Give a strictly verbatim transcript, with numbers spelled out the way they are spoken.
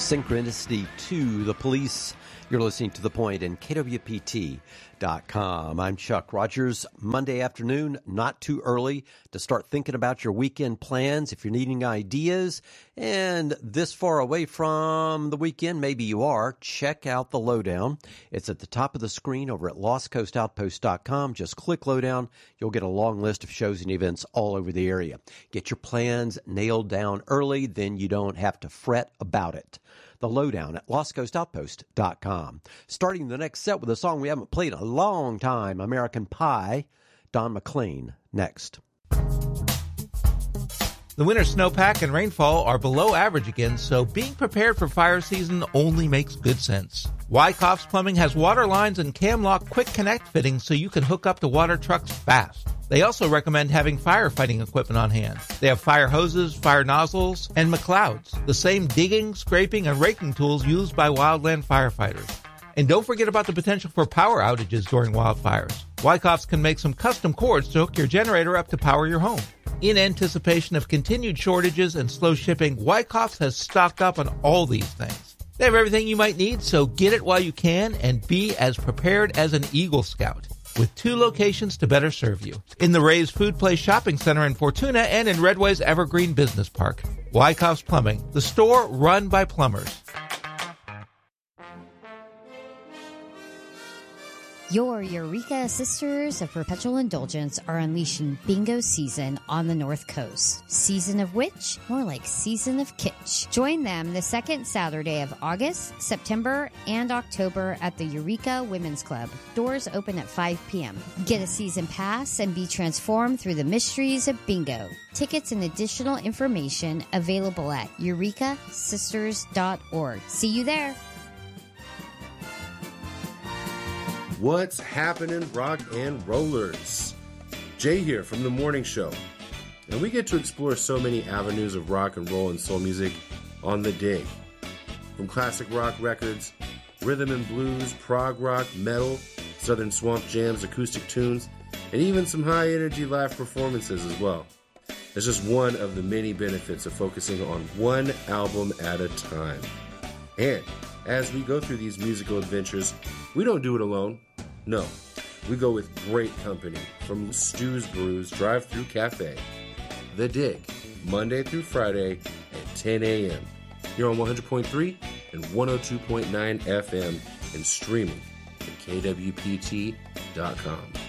Synchronicity to the Police. You're listening to The Point and K W P T dot com. I'm Chuck Rogers. Monday afternoon, not too early to start thinking about your weekend plans if you're needing ideas. And this far away from the weekend, maybe you are, check out the Lowdown. It's at the top of the screen over at lost coast outpost dot com. Just click Lowdown. You'll get a long list of shows and events all over the area. Get your plans nailed down early, then you don't have to fret about it. The Lowdown at lost coast outpost dot com. Starting the next set with a song we haven't played in a long time, American Pie, Don McLean, next. The winter snowpack and rainfall are below average again, so being prepared for fire season only makes good sense. Wyckoff's Plumbing has water lines and Camlock Quick Connect fittings so you can hook up to water trucks fast. They also recommend having firefighting equipment on hand. They have fire hoses, fire nozzles, and McLeods, the same digging, scraping, and raking tools used by wildland firefighters. And don't forget about the potential for power outages during wildfires. Wyckoff's can make some custom cords to hook your generator up to power your home. In anticipation of continued shortages and slow shipping, Wyckoff's has stocked up on all these things. They have everything you might need, so get it while you can and be as prepared as an Eagle Scout. With two locations to better serve you. In the Ray's Food Place Shopping Center in Fortuna and in Redway's Evergreen Business Park. Wyckoff's Plumbing, the store run by plumbers. Your Eureka Sisters of Perpetual Indulgence are unleashing bingo season on the North Coast. Season of Witch? More like Season of Kitsch. Join them the second Saturday of August, September, and October at the Eureka Women's Club. Doors open at five p.m. Get a season pass and be transformed through the mysteries of bingo. Tickets and additional information available at eureka sisters dot org. See you there. What's happening, rock and rollers? Jay here from The Morning Show. And we get to explore so many avenues of rock and roll and soul music on The Dig. From classic rock records, rhythm and blues, prog rock, metal, southern swamp jams, acoustic tunes, and even some high-energy live performances as well. It's just one of the many benefits of focusing on one album at a time. And as we go through these musical adventures, we don't do it alone. No, we go with great company from Stu's Brews Drive-Thru Cafe. The Dig, Monday through Friday at ten a.m. Here on one hundred point three and one oh two point nine F M and streaming at K W P T dot com.